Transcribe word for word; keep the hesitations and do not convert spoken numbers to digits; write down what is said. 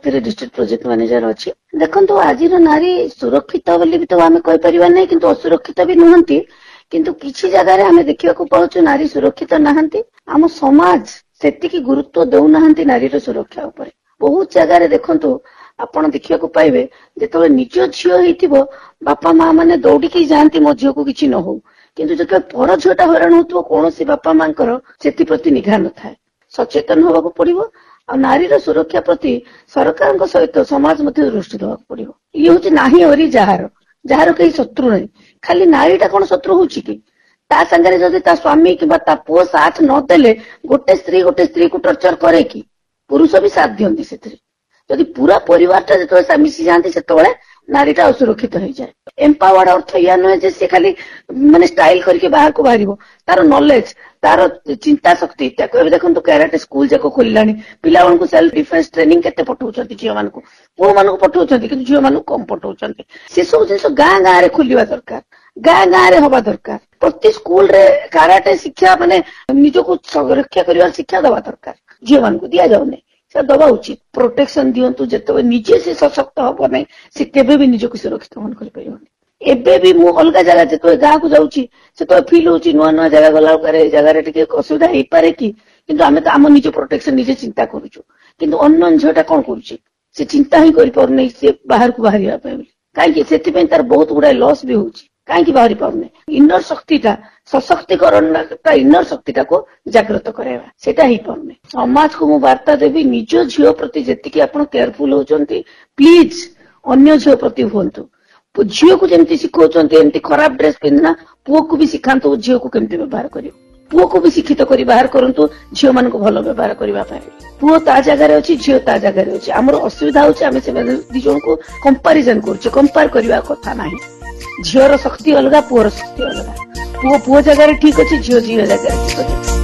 District project manager अच्छी देखो आज नारी सुरक्षित बोली भी तो आम कहीपर ना कि असुरक्षित भी नुहति किंतु किसी जगह आम देखा पाचु नारी सुरक्षित नहांती आम समाज से गुरुत्व दौना नारी सुरक्षा उपर बहुत जगह देखु आपण देखा पाइबे जो निज झील हो बापा माँ मैंने दौड़िकी जाती मो झील को किसी न हो किंतु जो पर झीटा हईराण हो कौन बापा माँ से निघा न था सचेतन होगा पड़ो आ नारीर सुरक्षा प्रति सरकार सहित समाज दृष्टि देवा पड़ो ये हूँ ना हरी जार जार कहीं शत्रु नहीं खाली नारीटा कौन शत्रु हो ता संगे जदि ता स्वामी कि पुओ साथ नदेले गोटे स्त्री गोटे स्त्री को टर्चर करे कि पुरुष भी साथ दियंती से जदि पूरा परिवार जो मिसी जाती से नारीटा असुरक्षित हो जाए एम्पावर्ड अर्थ या नुहे जे से खाली माने स्टाइल करके बाहर को बाहर तार नॉलेज तार चिंता शक्ति देखो कैराटे स्कूल जाक खोल पिला सेल्फ डिफेन्स ट्रेनिंग केते पठाउछंती झियो मानकु पुओ मानकु पठाउछंती कि झियो मानकु कम पठाउछंती से सब जिंस गाँ गाँ रे खोलिबा दरकार गाँ गाँ रे हवा दरकार प्रति स्कूल रे कराटे शिक्षा माने निजको सुरक्षा करिवार शिक्षा दवा दरकार झियो मानकु दिया जाउने से दवा उचित प्रोटेक्शन दियंतु जेते निजे से सशक्त हबो नै से केबे भी निजको सुरक्षित मन करि परिबोनी एबे भी मु अलग जगह जेते गाँ को जाउची से तो फील होची नुआ नुआ जगह गला करे जगह रे टिके असुविधा हे पारे कि किंतु आमे तो आम निज प्रोटेक्शन निजे चिंता करूछु किंतु अननोन झटा कोन करूची से चिंता ही करि पार नै से बाहर को बाहरिया पे काई कि सेति पे तार बहुत गुडा लॉस भी होची काई कि बाहरी पार नै इनर शक्तिटा सशक्तिकरण इनर शक्तिटा को जागृत कराइबा सेटा ही पार नै समाज को मु वार्ता देबी निज झियो प्रति जेतिकी आपण केयरफुल होचंती प्लीज अन्य झियो प्रति होंतु झील को जमी शिखौती खराब ड्रेस पिंधना पुओ को भी शिखातु झील को केमती व्यवहार कर पुओ को भी शिक्षित कर बाहर करतु झील मान भल व्यवहार करने पुओ ता जगार अच्छी झील ता जगार अच्छी आमर असुविधा होमें दिज को कंपारिजन कर कंपेयर करने कथा ना झीर शक्ति अलग पुओर शक्ति अलग पुओ पुओ जगार ठीक अच्छे झील झील जगार ठीक अच्छे।